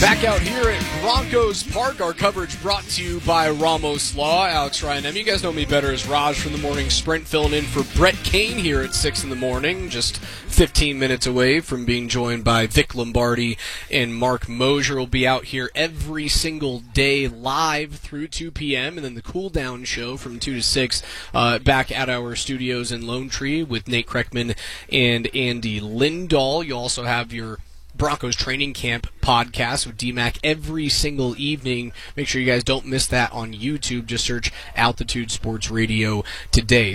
Back out here at Broncos Park, our coverage brought to you by Ramos Law. Alex Ryan, you guys know me better as Raj from the Morning Sprint, filling in for Brett Kane here at 6 in the morning, just 15 minutes away from being joined by Vic Lombardi and Mark Mosier. Will be out here every single day live through 2 p.m. and then the cool down show from 2 to 6 back at our studios in Lone Tree with Nate Kreckman and Andy Lindahl. You also have your Broncos Training Camp podcast with DMAC every single evening. Make sure you guys don't miss that on YouTube. Just search Altitude Sports Radio today.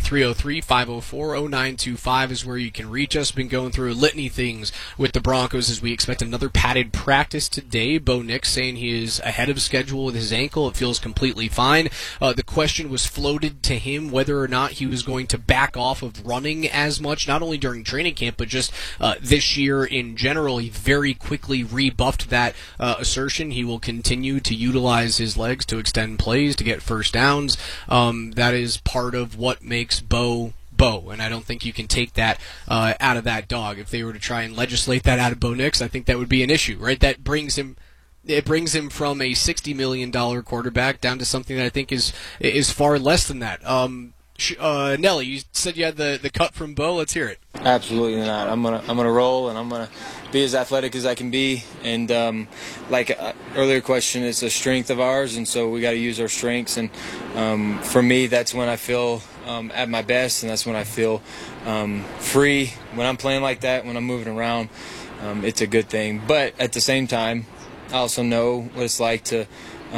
303-504-0925 is where you can reach us. Been going through a litany things with the Broncos as we expect another padded practice today. Bo Nix saying he is ahead of schedule with his ankle. It feels completely fine. The question was floated to him whether or not he was going to back off of running as much, not only during training camp, but just this year in general. He very quickly rebuffed that assertion. He will continue to utilize his legs to extend plays, to get first downs. That is part of what makes Bo, and I don't think you can take that out of that dog. If they were to try and legislate that out of Bo Nix, I think that would be an issue, right? That brings him from a $60 million quarterback down to something that I think is far less than that. Nelly, you said you had the cut from Bo. Let's hear it. Absolutely not. I'm gonna roll, and I'm gonna be as athletic as I can be. And like earlier question, it's a strength of ours, and so we got to use our strengths. And for me, that's when I feel at my best, and that's when I feel free. When I'm playing like that, when I'm moving around, it's a good thing. But at the same time, I also know what it's like to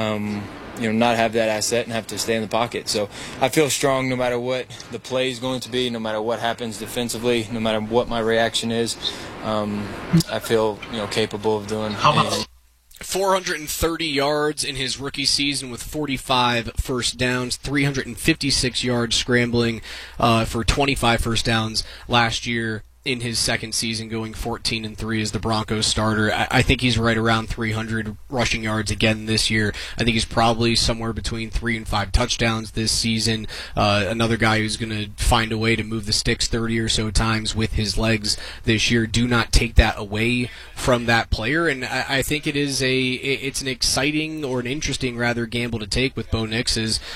not have that asset and have to stay in the pocket. So I feel strong no matter what the play is going to be, no matter what happens defensively, no matter what my reaction is. I feel capable of doing anything. 430 yards in his rookie season with 45 first downs, 356 yards scrambling for 25 first downs last year. In his second season, going 14-3 as the Broncos starter. I think he's right around 300 rushing yards again this year. I think he's probably somewhere between 3 and 5 touchdowns this season. Another guy who's going to find a way to move the sticks 30 or so times with his legs this year. Do not take that away from that player, and I think it's an exciting, or an interesting rather, gamble to take with Bo Nix.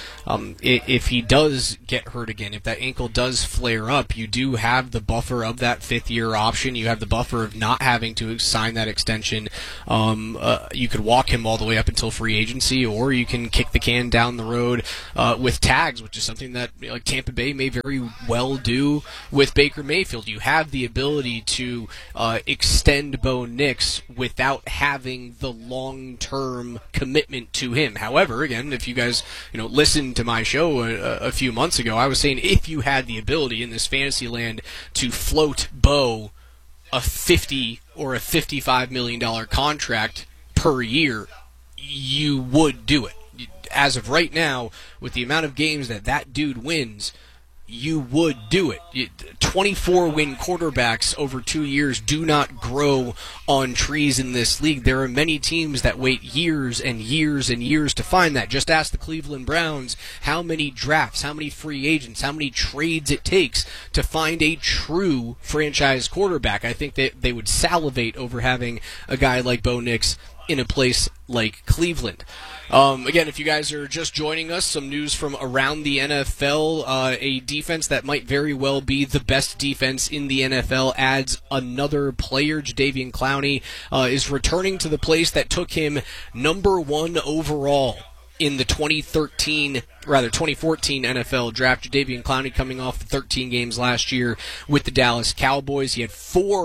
If he does get hurt again, if that ankle does flare up, you do have the buffer of that fifth-year option. You have the buffer of not having to sign that extension. You could walk him all the way up until free agency, or you can kick the can down the road with tags, which is something that Tampa Bay may very well do with Baker Mayfield. You have the ability to extend Bo Nix without having the long-term commitment to him. However, again, if you guys listened to my show a few months ago, I was saying if you had the ability in this fantasy land to float Bo a $50 or a $55 million contract per year, you would do it. As of right now, with the amount of games that dude wins, you would do it. 24-win quarterbacks over 2 years do not grow on trees in this league. There are many teams that wait years and years and years to find that. Just ask the Cleveland Browns how many drafts, how many free agents, how many trades it takes to find a true franchise quarterback. I think that they would salivate over having a guy like Bo Nix in a place like Cleveland. Again, if you guys are just joining us, some news from around the NFL. A defense that might very well be the best defense in the NFL adds another player. Jadeveon Clowney is returning to the place that took him number 1 overall in the 2014 NFL draft. Jadeveon Clowney coming off the 13 games last year with the Dallas Cowboys. He had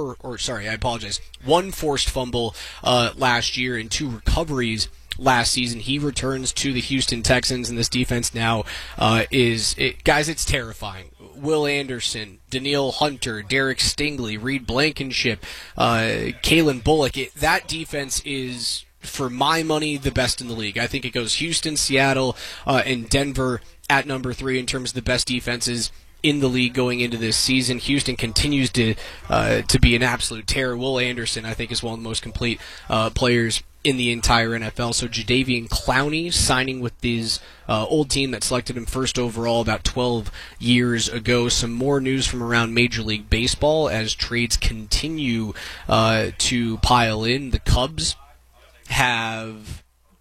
one forced fumble last year and 2 recoveries last season. He returns to the Houston Texans, and this defense now guys, it's terrifying. Will Anderson, Danielle Hunter, Derek Stingley, Reed Blankenship, Kalen Bullock. That defense is, for my money, the best in the league. I think it goes Houston, Seattle, and Denver at number 3 in terms of the best defenses in the league going into this season. Houston continues to be an absolute terror. Will Anderson, I think, is one of the most complete players in the entire NFL. So Jadeveon Clowney signing with his old team that selected him first overall about 12 years ago. Some more news from around Major League Baseball as trades continue to pile in. The Cubs have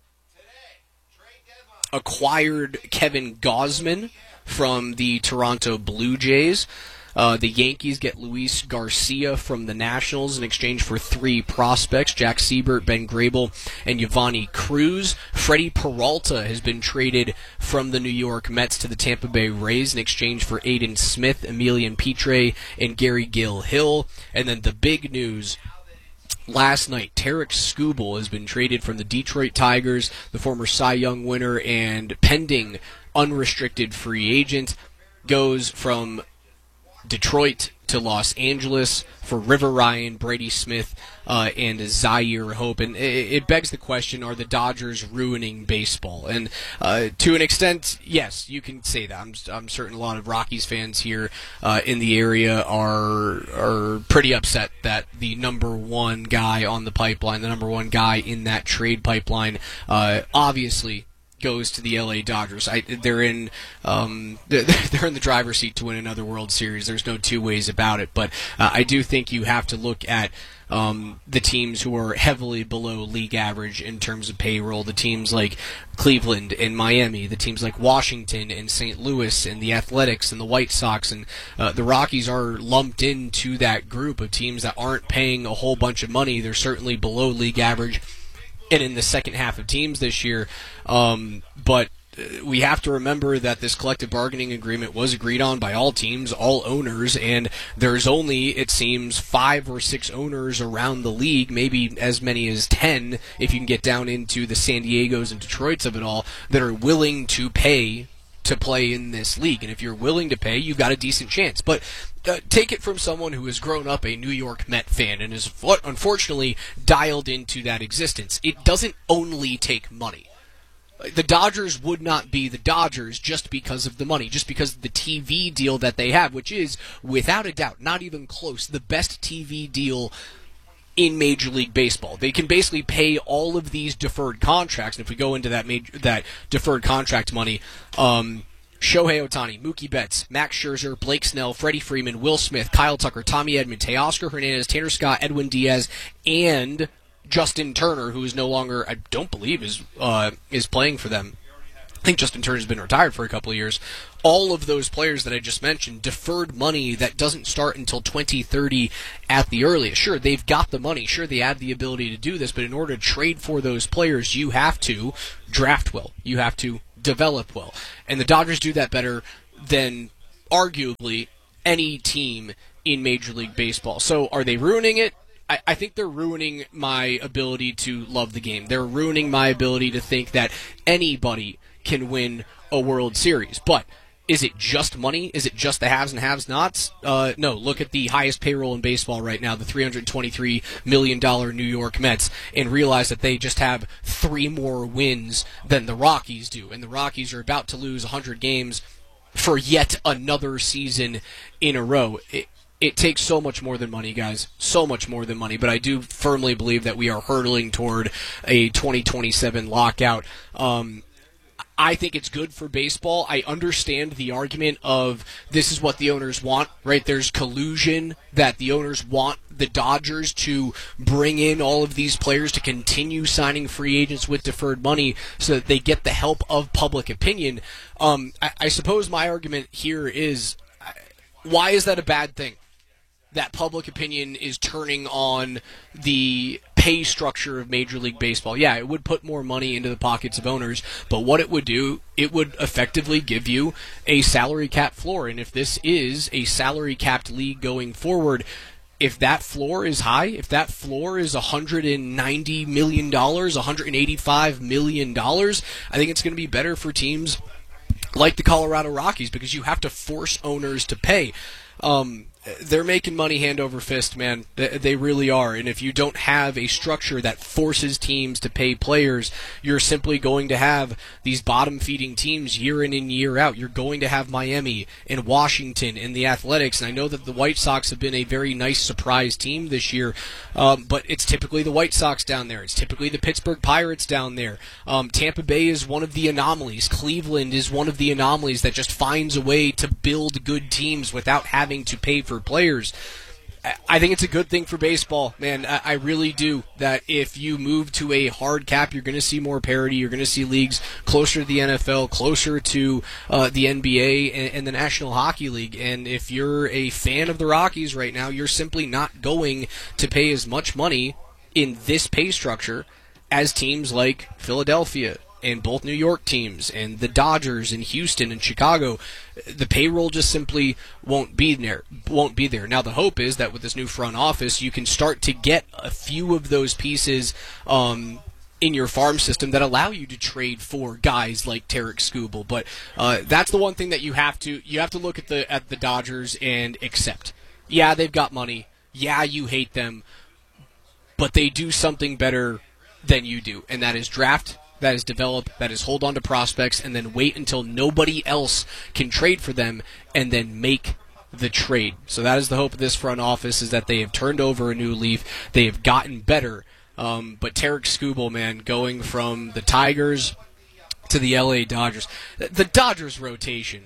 acquired Kevin Gausman from the Toronto Blue Jays. The Yankees get Luis Garcia from the Nationals in exchange for 3 prospects, Jack Siebert, Ben Grable, and Yvonny Cruz. Freddie Peralta has been traded from the New York Mets to the Tampa Bay Rays in exchange for Aiden Smith, Emilian Pitre, and Gary Gill Hill. And then the big news last night, Tarek Skubal has been traded from the Detroit Tigers, the former Cy Young winner and pending unrestricted free agent, goes from Detroit to Los Angeles for River Ryan, Brady Smith, and Zaire Hope. And it begs the question, are the Dodgers ruining baseball? And to an extent, yes, you can say that. I'm certain a lot of Rockies fans here in the area are pretty upset that the number one guy on the pipeline, the number one guy in that trade pipeline, obviously goes to the LA Dodgers. They're in the driver's seat to win another World Series. There's no two ways about it. But I do think you have to look at the teams who are heavily below league average in terms of payroll. The teams like Cleveland and Miami, the teams like Washington and St. Louis and the Athletics and the White Sox, and the Rockies are lumped into that group of teams that aren't paying a whole bunch of money. They're certainly below league average and in the second half of teams this year. But we have to remember that this collective bargaining agreement was agreed on by all teams, all owners, and there's only, it seems, 5 or 6 owners around the league, maybe as many as 10 if you can get down into the San Diegos and Detroits of it all, that are willing to pay to play in this league. And if you're willing to pay, you've got a decent chance. But take it from someone who has grown up a New York Met fan and is unfortunately dialed into that existence. It doesn't only take money. The Dodgers would not be the Dodgers just because of the money, just because of the TV deal that they have, which is, without a doubt, not even close, the best TV deal in Major League Baseball. They can basically pay all of these deferred contracts, and if we go into that deferred contract money, Shohei Ohtani, Mookie Betts, Max Scherzer, Blake Snell, Freddie Freeman, Will Smith, Kyle Tucker, Tommy Edman, Teoscar Hernandez, Tanner Scott, Edwin Diaz, and Justin Turner, who is no longer, I don't believe, is playing for them. I think Justin Turner's been retired for a couple of years. All of those players that I just mentioned, deferred money that doesn't start until 2030 at the earliest. Sure, they've got the money. Sure, they have the ability to do this, but in order to trade for those players, you have to draft well. You have to develop well. And the Dodgers do that better than arguably any team in Major League Baseball. So are they ruining it? I think they're ruining my ability to love the game. They're ruining my ability to think that anybody can win a World Series. But is it just money? Is it just the haves and have-nots? No, look at the highest payroll in baseball right now, the $323 million New York Mets, and realize that they just have 3 more wins than the Rockies do. And the Rockies are about to lose 100 games for yet another season in a row. It takes so much more than money, guys. So much more than money. But I do firmly believe that we are hurtling toward a 2027 lockout. I think it's good for baseball. I understand the argument of this is what the owners want, right? There's collusion that the owners want the Dodgers to bring in all of these players to continue signing free agents with deferred money so that they get the help of public opinion. I suppose my argument here is, why is that a bad thing? That public opinion is turning on the pay structure of Major League Baseball. Yeah, it would put more money into the pockets of owners, but what it would do, it would effectively give you a salary cap floor. And if this is a salary capped league going forward, if that floor is high, if that floor is $190 million, $185 million, I think it's going to be better for teams like the Colorado Rockies, because you have to force owners to pay. They're making money hand over fist, man. They really are. And if you don't have a structure that forces teams to pay players, you're simply going to have these bottom-feeding teams year in and year out. You're going to have Miami and Washington and the Athletics. And I know that the White Sox have been a very nice surprise team this year, but it's typically the White Sox down there. It's typically the Pittsburgh Pirates down there. Tampa Bay is one of the anomalies. Cleveland is one of the anomalies that just finds a way to build good teams without having to pay for players. I think it's a good thing for baseball, man. I really do. That if you move to a hard cap, you're going to see more parity. You're going to see leagues closer to the NFL, closer to the NBA and the National Hockey League. And if you're a fan of the Rockies right now, you're simply not going to pay as much money in this pay structure as teams like Philadelphia and both New York teams and the Dodgers and Houston and Chicago. The payroll just simply won't be there. Now the hope is that with this new front office, you can start to get a few of those pieces in your farm system that allow you to trade for guys like Tarik Skubal. But that's the one thing that you have to look at the Dodgers and accept. Yeah, they've got money. Yeah, you hate them, but they do something better than you do, and that is draft. That is develop, that is hold on to prospects, and then wait until nobody else can trade for them, and then make the trade. So that is the hope of this front office, is that they have turned over a new leaf. They have gotten better. But Tarik Skubal, man, going from the Tigers to the LA Dodgers. The Dodgers rotation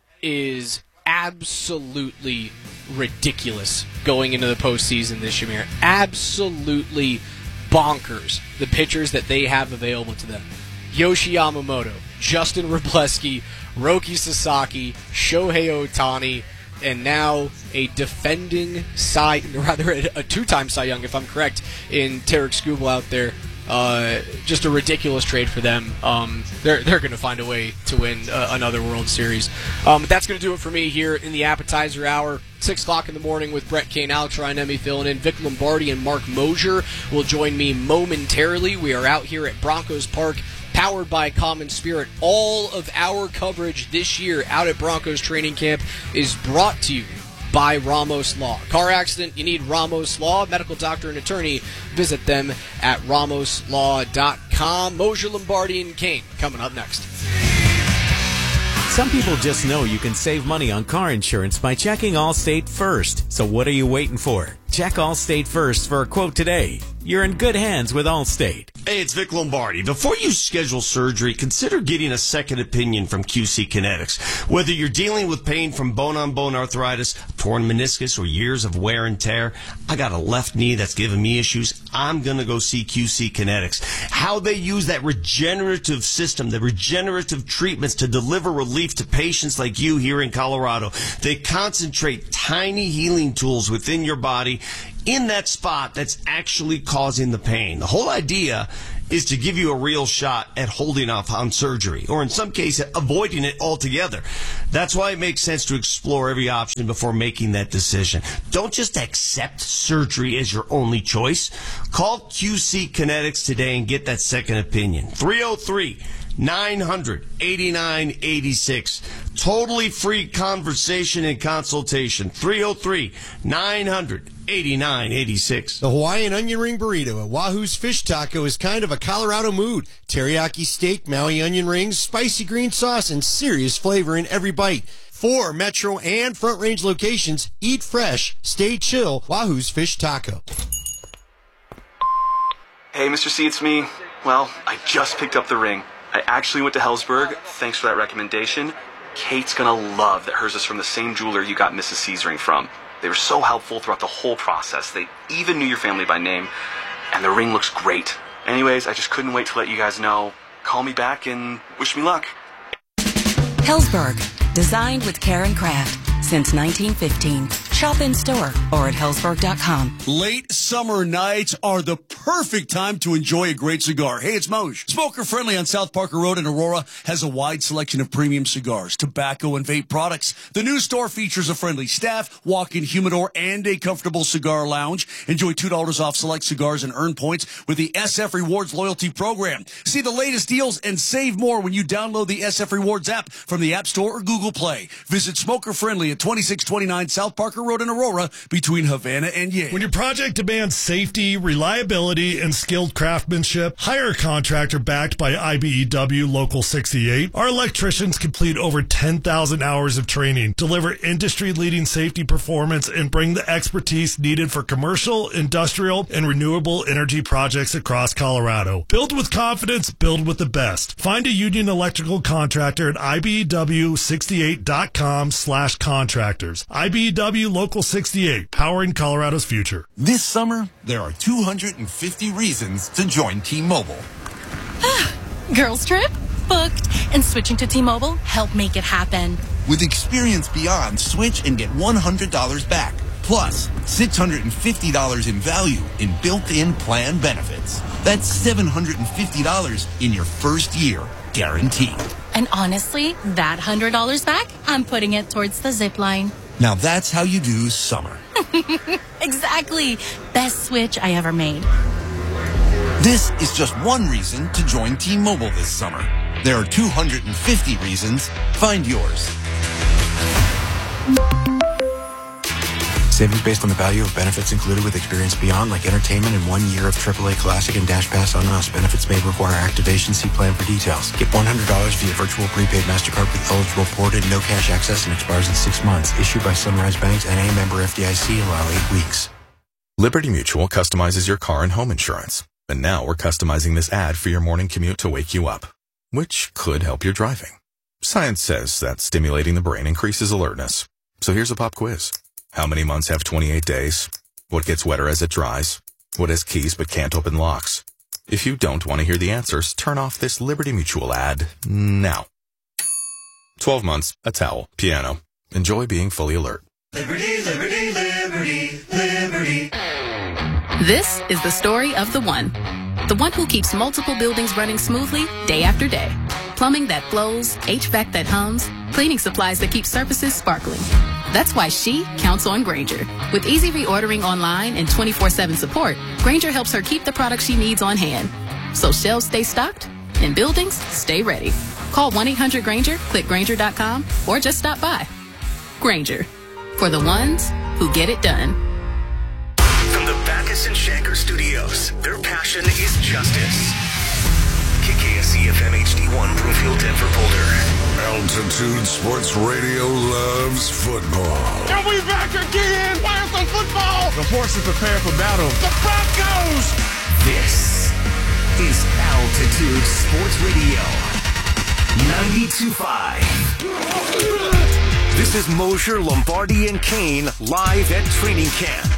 is absolutely ridiculous going into the postseason this year. Absolutely bonkers, the pitchers that they have available to them. Yoshi Yamamoto, Justin Wrobleski, Roki Sasaki, Shohei Ohtani, and now a defending a two-time Cy Young, if I'm correct, in Tarik Skubal out there. Just a ridiculous trade for them. They're going to find a way to win another World Series. But that's going to do it for me here in the appetizer hour. 6 o'clock in the morning with Brett Kane, Alex Ryan, Emmy filling in. Vic Lombardi and Mark Mosier will join me momentarily. We are out here at Broncos Park, powered by Common Spirit. All of our coverage this year out at Broncos training camp is brought to you by Ramos Law. Car accident, you need Ramos Law. Medical doctor and attorney, visit them at ramoslaw.com. Mosier, Lombardi, and Kane coming up next. Some people just know you can save money on car insurance by checking Allstate first. So what are you waiting for? Check Allstate first for a quote today. You're in good hands with Allstate. Hey, it's Vic Lombardi. Before you schedule surgery, consider getting a second opinion from QC Kinetics. Whether you're dealing with pain from bone-on-bone arthritis, torn meniscus, or years of wear and tear, I got a left knee that's giving me issues. I'm going to go see QC Kinetics. How they use that regenerative system, the regenerative treatments to deliver relief to patients like you here in Colorado. They concentrate tiny healing tools within your body in that spot that's actually causing the pain. The whole idea is to give you a real shot at holding off on surgery, or in some cases, avoiding it altogether. That's why it makes sense to explore every option before making that decision. Don't just accept surgery as your only choice. Call QC Kinetics today and get that second opinion. 303-900-8986. Totally free conversation and consultation. 303-900-8986. The Hawaiian onion ring burrito at Wahoo's Fish Taco is kind of a Colorado mood. Teriyaki steak, Maui onion rings, spicy green sauce, and serious flavor in every bite. 4 Metro and Front Range locations. Eat fresh, stay chill. Wahoo's Fish Taco. Hey, Mr. C, it's me. Well, I just picked up the ring. I actually went to Helzberg. Thanks for that recommendation. Kate's gonna love that hers is from the same jeweler you got Mrs. C's ring from. They were so helpful throughout the whole process. They even knew your family by name, and the ring looks great. Anyways, I just couldn't wait to let you guys know. Call me back and wish me luck. Helzberg, designed with care and craft since 1915. Shop in store or at Helzberg.com. Late summer nights are the perfect time to enjoy a great cigar. Hey, it's Moj. Smoker Friendly on South Parker Road in Aurora has a wide selection of premium cigars, tobacco, and vape products. The new store features a friendly staff, walk-in humidor, and a comfortable cigar lounge. Enjoy $2 off select cigars and earn points with the SF Rewards loyalty program. See the latest deals and save more when you download the SF Rewards app from the App Store or Google Play. Visit Smoker Friendly at 2629 South Parker Road in Aurora between Havana and Yale. When your project demands safety, reliability, and skilled craftsmanship, hire a contractor backed by IBEW Local 68. Our electricians complete over 10,000 hours of training, deliver industry-leading safety performance, and bring the expertise needed for commercial, industrial, and renewable energy projects across Colorado. Build with confidence, build with the best. Find a union electrical contractor at IBEW68.com/contractors. IBEW Local Local 68, powering Colorado's future. This summer, there are 250 reasons to join T-Mobile. Girls trip? Booked. And switching to T-Mobile helped make it happen. With Experience Beyond, switch and get $100 back. Plus, $650 in value in built-in plan benefits. That's $750 in your first year, guaranteed. And honestly, that $100 back, I'm putting it towards the zip line. Now that's how you do summer. Exactly. Best switch I ever made. This is just one reason to join T-Mobile this summer. There are 250 reasons. Find yours. Savings based on the value of benefits included with Experience Beyond, like entertainment and 1 year of AAA Classic and Dash Pass on us. Benefits may require activation. See plan for details. Get $100 via virtual prepaid MasterCard with eligible ported, no cash access, and expires in 6 months. Issued by Sunrise Banks, N.A. member FDIC. Allow 8 weeks. Liberty Mutual customizes your car and home insurance. And now we're customizing this ad for your morning commute to wake you up, which could help your driving. Science says that stimulating the brain increases alertness. So here's a pop quiz. How many months have 28 days? What gets wetter as it dries? What has keys but can't open locks? If you don't want to hear the answers, turn off this Liberty Mutual ad now. 12 months, a towel, piano. Enjoy being fully alert. Liberty, liberty, liberty, liberty. This is the story of the one. The one who keeps multiple buildings running smoothly day after day. Plumbing that flows, HVAC that hums, cleaning supplies that keep surfaces sparkling. That's why she counts on Grainger. With easy reordering online and 24/7 support, Grainger helps her keep the products she needs on hand. So shelves stay stocked and buildings stay ready. Call 1-800-GRAINGER, click Grainger.com, or just stop by. Grainger, for the ones who get it done. From the Backus and Shanker Studios, their passion is justice. KKSE FM HD1, Brookfield, Denver, Boulder. Altitude Sports Radio loves football. And we back again. Where's the football? The horses prepare for battle. The Broncos. This is Altitude Sports Radio 92.5. This is Mosher, Lombardi, and Kane live at training camp.